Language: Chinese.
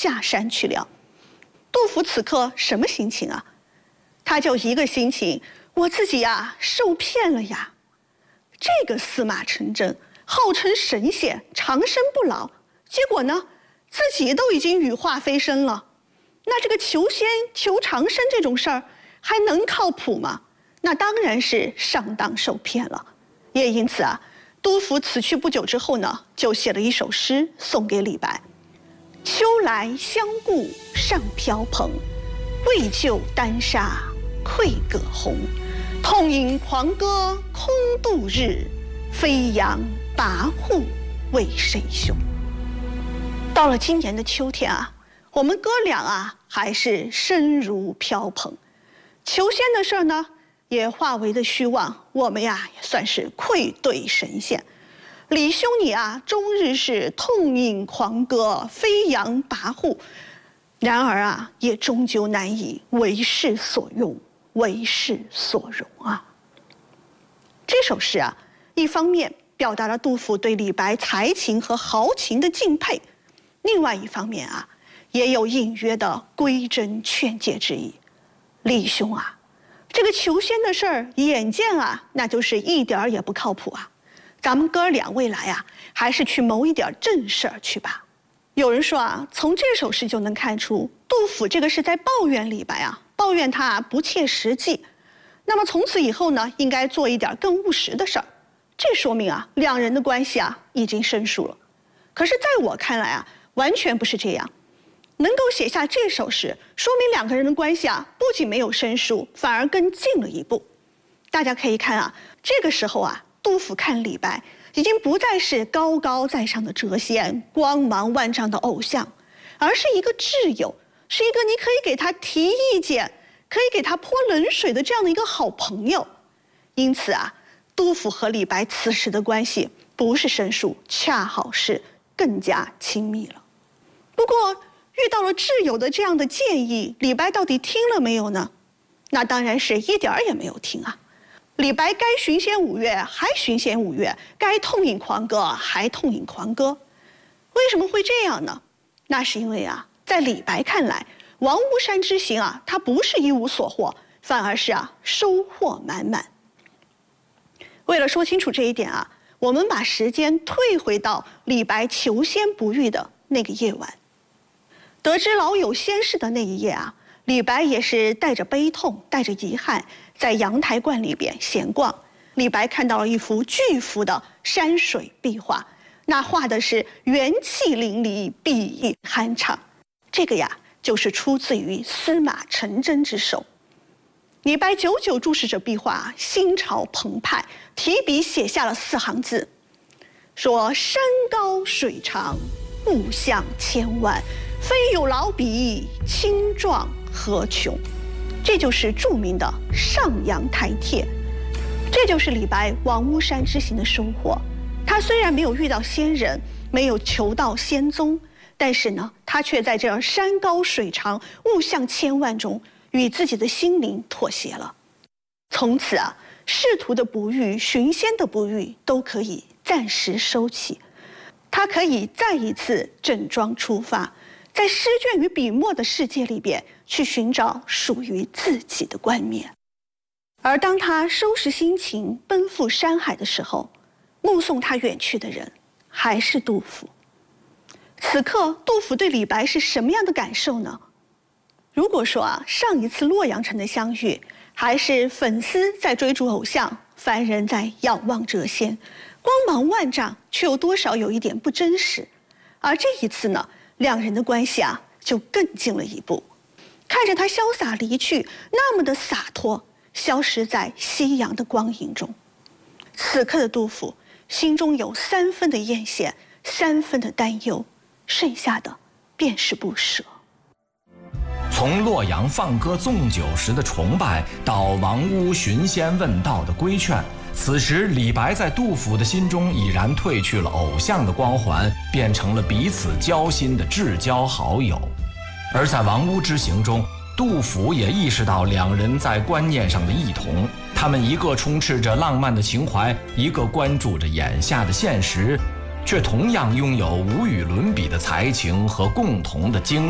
下山去了。杜甫此刻什么心情啊？他就一个心情，我自己呀受骗了呀。这个司马承祯号称神仙，长生不老，结果呢，自己都已经羽化飞升了。那这个求仙求长生这种事儿还能靠谱吗？那当然是上当受骗了。也因此啊，杜甫此去不久之后呢，就写了一首诗送给李白：秋来相顾尚飘蓬，未就丹砂愧葛洪。痛饮狂歌空度日，飞扬跋扈为谁雄。到了今年的秋天啊，我们哥俩啊还是身如飘蓬，求仙的事儿呢也化为了虚妄，我们呀也算是愧对神仙。李兄你啊，终日是痛饮狂歌，飞扬跋扈，然而啊，也终究难以为世所用，为世所容啊。这首诗啊，一方面表达了杜甫对李白才情和豪情的敬佩，另外一方面啊，也有隐约的规真劝诫之意。李兄啊，这个求仙的事儿，眼见啊，那就是一点儿也不靠谱啊。咱们哥俩未来啊，还是去谋一点正事儿去吧。有人说啊，从这首诗就能看出，杜甫这个是在抱怨李白啊，抱怨他不切实际。那么从此以后呢，应该做一点更务实的事儿。这说明啊，两人的关系啊已经生疏了。可是在我看来啊，完全不是这样。能够写下这首诗，说明两个人的关系啊，不仅没有生疏，反而更近了一步。大家可以看啊，这个时候啊，杜甫看李白已经不再是高高在上的谪仙，光芒万丈的偶像，而是一个挚友，是一个你可以给他提意见，可以给他泼冷水的这样的一个好朋友。因此啊，杜甫和李白此时的关系不是生疏，恰好是更加亲密了。不过遇到了挚友的这样的建议，李白到底听了没有呢？那当然是一点儿也没有听啊。李白该寻仙5月还寻仙5月，该痛饮狂歌还痛饮狂歌。为什么会这样呢？那是因为啊，在李白看来，王屋山之行啊，他不是一无所获，反而是啊收获满满。为了说清楚这一点啊，我们把时间退回到李白求仙不遇的那个夜晚。得知老友仙逝的那一夜啊，李白也是带着悲痛，带着遗憾，在阳台观里边闲逛。李白看到了一幅巨幅的山水壁画，那画的是元气淋漓，碧意酣畅。这个呀，就是出自于司马承祯之手。李白久久注视着壁画，心潮澎湃，提笔写下了4行字，说：山高水长，物象千万，非有老笔，青壮何穷。这就是著名的上阳台帖。这就是李白王屋山之行的收获。他虽然没有遇到仙人，没有求到仙踪，但是呢，他却在这山高水长，物象千万中，与自己的心灵妥协了。从此啊，仕途的不遇，寻仙的不遇，都可以暂时收起。他可以再一次整装出发，在诗卷与笔墨的世界里边去寻找属于自己的冠冕。而当他收拾心情奔赴山海的时候，目送他远去的人还是杜甫。此刻杜甫对李白是什么样的感受呢？如果说啊，上一次洛阳城的相遇还是粉丝在追逐偶像，凡人在仰望谪仙，光芒万丈，却又多少有一点不真实。而这一次呢，两人的关系啊就更近了一步。看着他潇洒离去，那么的洒脱，消失在夕阳的光影中。此刻的杜甫心中有3分的艳羡，3分的担忧，剩下的便是不舍。 从洛阳放歌纵酒时的崇拜，到王屋寻仙问道的规劝，此时李白在杜甫的心中已然褪去了偶像的光环，变成了彼此交心的至交好友。而在王屋之行中，杜甫也意识到两人在观念上的异同，他们一个充斥着浪漫的情怀，一个关注着眼下的现实，却同样拥有无与伦比的才情和共同的经历。